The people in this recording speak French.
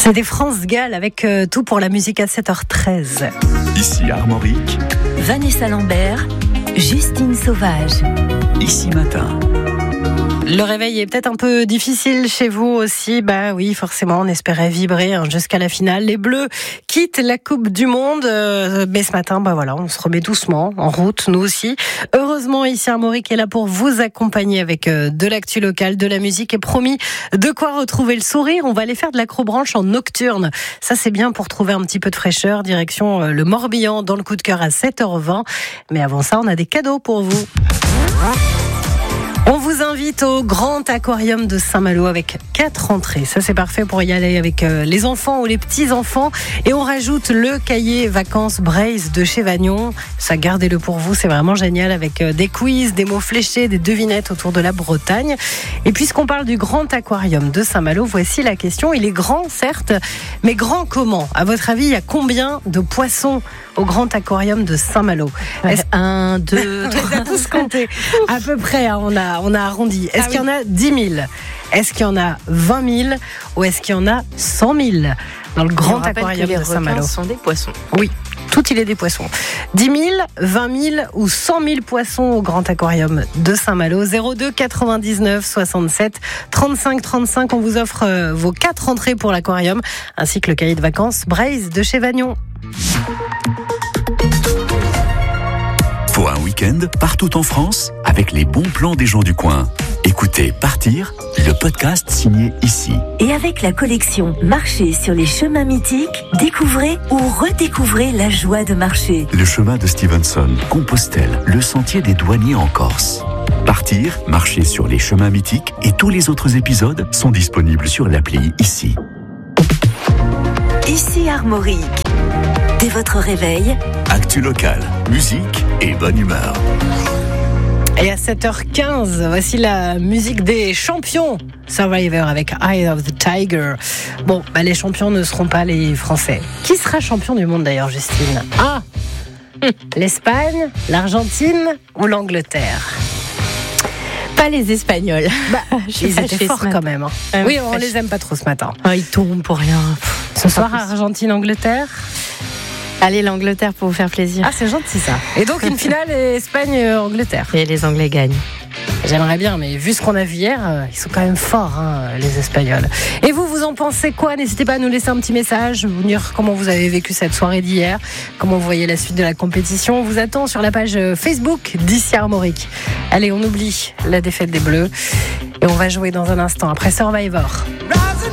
C'était France Gall avec tout pour la musique à 7h13. Ici Armorique. Vanessa Lambert, Justine Sauvage. Ici Matin. Le réveil est peut-être un peu difficile chez vous aussi. Bah oui, forcément, on espérait vibrer jusqu'à la finale. Les Bleus quittent la Coupe du Monde. Mais ce matin, bah voilà, on se remet doucement en route, nous aussi. Heureusement, ici Armorique est là pour vous accompagner avec de l'actu locale, de la musique et promis de quoi retrouver le sourire. On va aller faire de l'acrobranche en nocturne. Ça, c'est bien pour trouver un petit peu de fraîcheur. Direction le Morbihan dans le coup de cœur à 7h20. Mais avant ça, on a des cadeaux pour vous. On vous invite au Grand Aquarium de Saint-Malo avec 4 entrées. Ça, c'est parfait pour y aller avec les enfants ou les petits-enfants. Et on rajoute le cahier vacances Braise de chez Vagnon. Ça, gardez-le pour vous, c'est vraiment génial avec des quiz, des mots fléchés, des devinettes autour de la Bretagne. Et puisqu'on parle du Grand Aquarium de Saint-Malo, voici la question. Il est grand, certes, mais grand comment ? À votre avis, il y a combien de poissons au Grand Aquarium de Saint-Malo ? 1, 2, 3. On a tous compté. À peu près, hein, on a arrondi. Est-ce qu'il y en a 10 000 ? Est-ce qu'il y en a 20 000 ? Ou est-ce qu'il y en a 100 000 dans le Grand Aquarium de Saint-Malo ? Les sont des poissons. Oui, tout il est des poissons. 10 000, 20 000 ou 100 000 poissons au Grand Aquarium de Saint-Malo. 02 99 67 35 35. On vous offre vos 4 entrées pour l'aquarium ainsi que le cahier de vacances Braise de chez Vagnon. Pour un week-end, partout en France, avec les bons plans des gens du coin. Écoutez Partir, le podcast signé Ici. Et avec la collection Marcher sur les chemins mythiques, découvrez ou redécouvrez la joie de marcher. Le chemin de Stevenson, Compostelle, le sentier des douaniers en Corse. Partir, marcher sur les chemins mythiques et tous les autres épisodes sont disponibles sur l'appli Ici. Ici Armorique. Dès votre réveil, Actu locale, musique et bonne humeur. Et à 7h15, voici la musique des champions. Survivor avec Eye of the Tiger. Bon, les champions ne seront pas les Français. Qui sera champion du monde d'ailleurs, Justine ? Ah, l'Espagne, l'Argentine ou l'Angleterre ? pas les Espagnols. Ils étaient forts quand même. Hein. Oui, on les aime pas trop ce matin. Ils tombent pour rien. Ce soir, Argentine-Angleterre. Allez, l'Angleterre pour vous faire plaisir. Ah, c'est gentil ça. Et donc une finale Espagne-Angleterre. Et les Anglais gagnent. J'aimerais bien, mais vu ce qu'on a vu hier, ils sont quand même forts, les Espagnols. Et vous en pensez quoi ? N'hésitez pas à nous laisser un petit message, vous dire comment vous avez vécu cette soirée d'hier, comment vous voyez la suite de la compétition. On vous attend sur la page Facebook d'Ici Armorique. Allez, on oublie la défaite des Bleus et on va jouer dans un instant après Survivor.